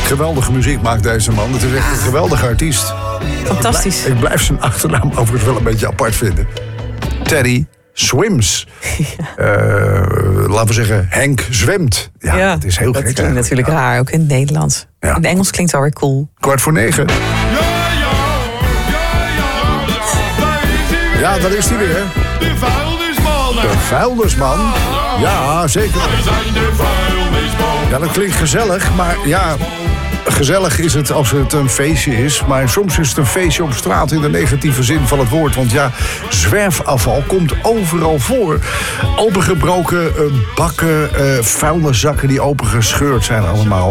Geweldige muziek maakt deze man. Het is echt een geweldige artiest. Fantastisch. Ik blijf zijn achternaam overigens wel een beetje apart vinden. Teddy Swims. Laten we zeggen, Henk zwemt. Ja, het is heel gek. Dat klinkt natuurlijk raar, ook in het Nederlands. Ja. In het Engels klinkt het alweer cool. 9:15. Ja, daar is hij weer. De vuilnisman. De vuilnisman. Ja, zeker. Wij zijn de vuilnisman. Ja, dat klinkt gezellig, maar ja... Gezellig is het als het een feestje is. Maar soms is het een feestje op straat in de negatieve zin van het woord. Want ja, zwerfafval komt overal voor. Opengebroken bakken, vuilniszakken die opengescheurd zijn allemaal.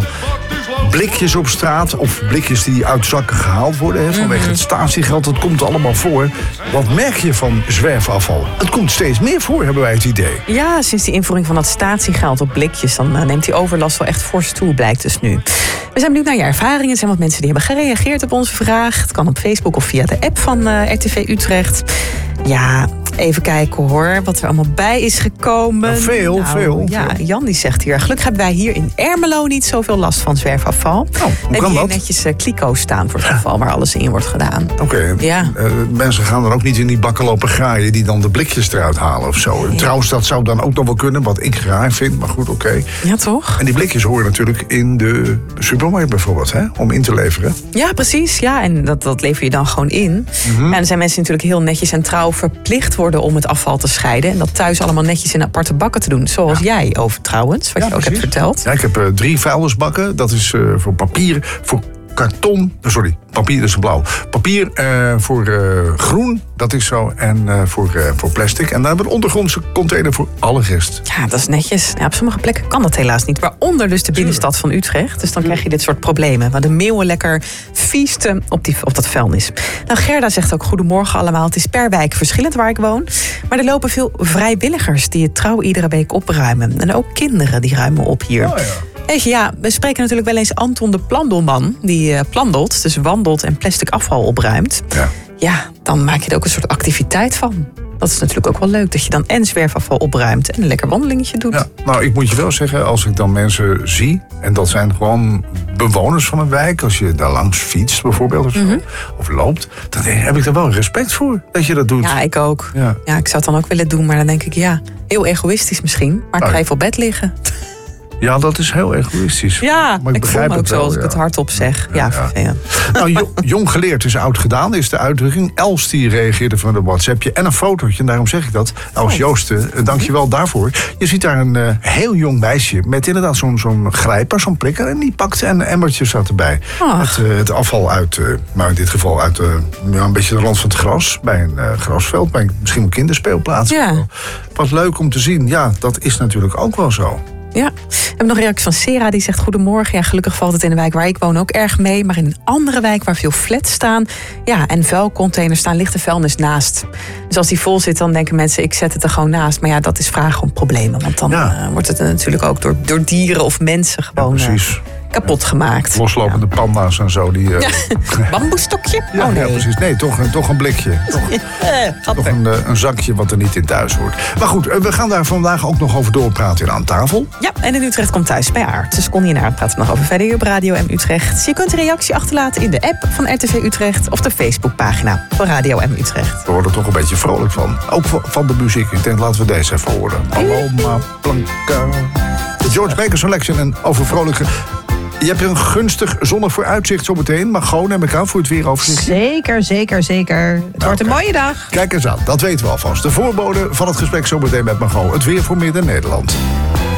Blikjes op straat of blikjes die uit zakken gehaald worden. Hè, vanwege het statiegeld, dat komt allemaal voor. Wat merk je van zwerfafval? Het komt steeds meer voor, hebben wij het idee. Ja, sinds die invoering van dat statiegeld op blikjes... dan neemt die overlast wel echt fors toe, blijkt dus nu. We zijn benieuwd naar je ervaringen. Er zijn wat mensen die hebben gereageerd op onze vraag. Het kan op Facebook of via de app van RTV Utrecht. Ja, even kijken hoor, wat er allemaal bij is gekomen. Ja, veel. Ja, Jan die zegt hier... Gelukkig hebben wij hier in Ermelo niet zoveel last van zwerfafval. We hebben hier netjes kliko's staan voor het geval waar alles in wordt gedaan. Oké. Ja. Mensen gaan dan ook niet in die bakken lopen graaien... die dan de blikjes eruit halen of zo. Ja. Trouwens, dat zou dan ook nog wel kunnen, wat ik raar vind. Maar goed, oké. Ja, toch? En die blikjes horen natuurlijk in de supermarkt bijvoorbeeld, hè? Om in te leveren. Ja, precies. Ja, en dat lever je dan gewoon in. En er zijn mensen natuurlijk heel netjes en trouw verplicht worden om het afval te scheiden. En dat thuis allemaal netjes in aparte bakken te doen. Zoals jij over trouwens, wat je ook hebt verteld. Ja, ik heb 3 vuilnisbakken. Dat is voor papier, voor karton. Sorry, papier is blauw. Papier voor groen, dat is zo. En voor plastic. En dan hebben we een ondergrondse container voor alle rest. Ja, dat is netjes. Ja, op sommige plekken kan dat helaas niet. Waaronder dus de binnenstad van Utrecht. Dus dan krijg je dit soort problemen. Waar de meeuwen lekker feesten op dat vuilnis. Nou, Gerda zegt ook goedemorgen allemaal. Het is per wijk verschillend waar ik woon. Maar er lopen veel vrijwilligers die het trouw iedere week opruimen. En ook kinderen die ruimen op hier. Oh, ja. Weet je, ja, we spreken natuurlijk wel eens Anton de Plandelman. Die plandelt, dus wandelt en plastic afval opruimt. Ja, dan maak je er ook een soort activiteit van. Dat is natuurlijk ook wel leuk, dat je dan en zwerfafval opruimt... en een lekker wandelingetje doet. Ja, nou, ik moet je wel zeggen, als ik dan mensen zie... en dat zijn gewoon bewoners van een wijk... als je daar langs fietst bijvoorbeeld of zo, of loopt... dan heb ik er wel respect voor dat je dat doet. Ja, ik ook. Ja. Ja, ik zou het dan ook willen doen, maar dan denk ik... ja, heel egoïstisch misschien, maar ik ga even op bed liggen. Ja, dat is heel egoïstisch. Ja, maar ik voel me ook zo als ik het hardop zeg. Ja, vervelend. Nou, jong geleerd is oud gedaan, is de uitdrukking. Els die reageerde van een WhatsAppje en een fotootje. En daarom zeg ik dat. Els Joosten, dank je wel daarvoor. Je ziet daar een heel jong meisje met inderdaad zo'n grijper, zo'n prikker. En die pakt en een emmertje zat erbij. Het afval uit, maar in dit geval uit een beetje de rand van het gras. Bij een grasveld, bij misschien een kinderspeelplaats. Ja. Wat leuk om te zien. Ja, dat is natuurlijk ook wel zo. Ja, we hebben nog een reactie van Sera, die zegt goedemorgen. Ja, gelukkig valt het in de wijk waar ik woon ook erg mee. Maar in een andere wijk waar veel flats staan... ja, en vuilcontainers staan, ligt de vuilnis naast. Dus als die vol zit, dan denken mensen, ik zet het er gewoon naast. Maar ja, dat is vragen om problemen. Want dan wordt het natuurlijk ook door dieren of mensen gewoon kapot gemaakt. Loslopende panda's en zo. Die, bamboestokje? Ja, nee. Ja, precies. Nee, toch een blikje. Toch een zakje wat er niet in thuis hoort. Maar goed, we gaan daar vandaag ook nog over doorpraten aan tafel. Ja, en in Utrecht komt thuis bij Aart. Dus kon je naar praten nog over verder hier op Radio M Utrecht. Je kunt een reactie achterlaten in de app van RTV Utrecht... of de Facebookpagina van Radio M Utrecht. We worden er toch een beetje vrolijk van. Ook van de muziek. Ik denk, laten we deze even horen. Paloma Blanca. De George Baker Selection en over vrolijke... Je hebt een gunstig zonnig vooruitzicht zo meteen. Maar gewoon neem ik aan voor het weeroverzicht. Zeker. Het wordt een mooie dag. Kijk eens aan, dat weten we alvast. De voorbode van het gesprek zo meteen met Margot. Het weer voor Midden-Nederland.